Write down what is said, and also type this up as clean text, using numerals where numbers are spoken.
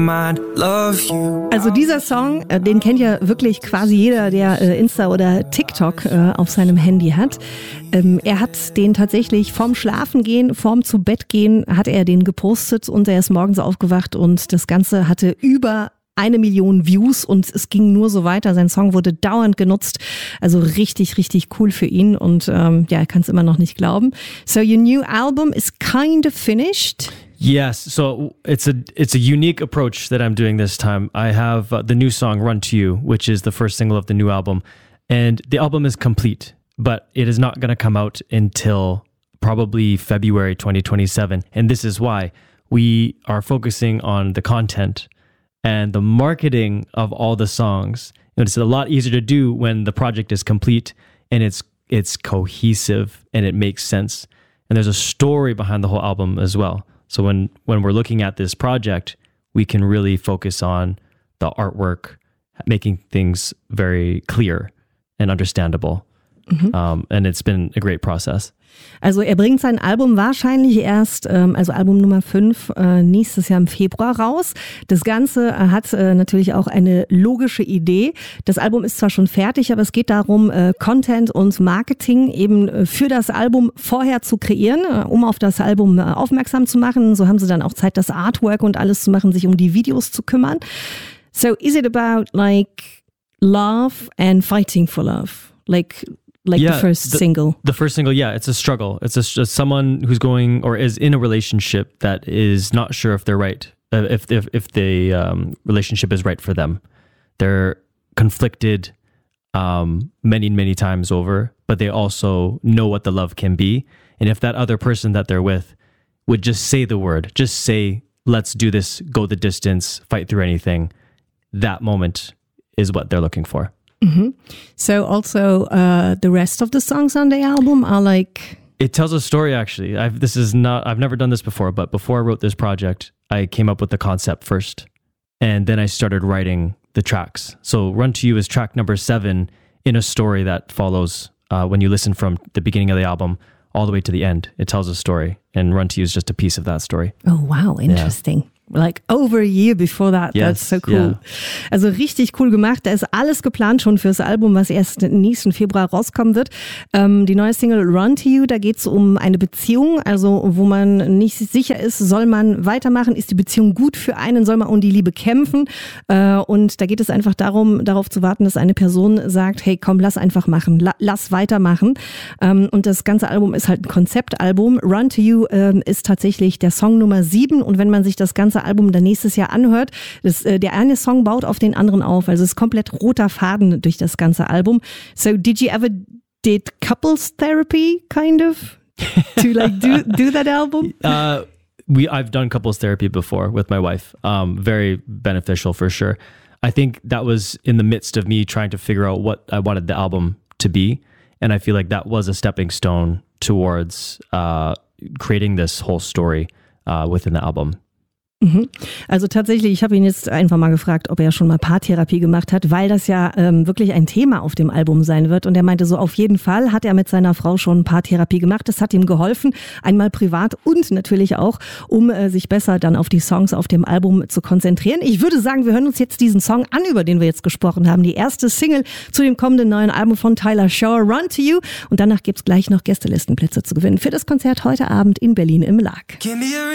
Also dieser Song, den kennt ja wirklich quasi jeder, der Insta oder TikTok auf seinem Handy hat. Er hat den tatsächlich vorm Schlafengehen, vorm zu Bett gehen, hat er den gepostet und er ist morgens aufgewacht und das Ganze hatte über 1 Million Views und es ging nur so weiter. Sein Song wurde dauernd genutzt. Also richtig, richtig cool für ihn und er kann es immer noch nicht glauben. So your new album is kind of finished. Yes, so it's a unique approach that I'm doing this time. I have the new song Run to You, which is the first single of the new album, and the album is complete, but it is not going to come out until probably February 2027, and this is why we are focusing on the content and the marketing of all the songs. And it's a lot easier to do when the project is complete and it's cohesive and it makes sense, and there's a story behind the whole album as well. So when we're looking at this project, we can really focus on the artwork, making things very clear and understandable. And it's been a great process. Also er bringt sein Album wahrscheinlich erst, also Album Nummer 5, nächstes Jahr im Februar raus. Das Ganze hat natürlich auch eine logische Idee. Das Album ist zwar schon fertig, aber es geht darum, Content und Marketing eben für das Album vorher zu kreieren, um auf das Album aufmerksam zu machen. So haben sie dann auch Zeit, das Artwork und alles zu machen, sich um die Videos zu kümmern. So is it about like love and fighting for love? Like the first single. The first single, yeah, it's a struggle. It's just someone who's going or is in a relationship that is not sure if they're right, if the relationship is right for them. They're conflicted many times over, but they also know what the love can be. And if that other person that they're with would just say the word, just say, let's do this, go the distance, fight through anything, that moment is what they're looking for. Mm-hmm. So also the rest of the songs on the album are like... It tells a story actually. I've never done this before, but before I wrote this project, I came up with the concept first. And then I started writing the tracks. So Run to You is track number 7 in a story that follows when you listen from the beginning of the album all the way to the end. It tells a story. And Run to You is just a piece of that story. Oh wow, interesting. Yeah. Like over a year before that. Yes, that's so cool. Yeah. Also richtig cool gemacht. Da ist alles geplant schon fürs Album, was erst nächsten Februar rauskommen wird. Die neue Single Run to You, da geht es um eine Beziehung, also wo man nicht sicher ist, soll man weitermachen, ist die Beziehung gut für einen, soll man um die Liebe kämpfen? Und da geht es einfach darum, darauf zu warten, dass eine Person sagt, hey komm, lass einfach machen, lass weitermachen. Und das ganze Album ist halt ein Konzeptalbum. Run to You ist tatsächlich der Song Nummer 7 und wenn man sich das ganze Album dann nächstes Jahr anhört, der eine Song baut auf den anderen auf, also es ist komplett roter Faden durch das ganze Album. So did you ever did couples therapy kind of to like do that album? I've done couples therapy before with my wife. Very beneficial for sure. I think that was in the midst of me trying to figure out what I wanted the album to be, and I feel like that was a stepping stone towards creating this whole story within the album. Also tatsächlich, ich habe ihn jetzt einfach mal gefragt, ob er schon mal Paartherapie gemacht hat, weil das ja wirklich ein Thema auf dem Album sein wird. Und er meinte so, auf jeden Fall hat er mit seiner Frau schon Paartherapie gemacht. Das hat ihm geholfen, einmal privat und natürlich auch, um sich besser dann auf die Songs auf dem Album zu konzentrieren. Ich würde sagen, wir hören uns jetzt diesen Song an, über den wir jetzt gesprochen haben. Die erste Single zu dem kommenden neuen Album von Tyler Shore, Run to You. Und danach gibt's gleich noch Gästelistenplätze zu gewinnen für das Konzert heute Abend in Berlin im Lag.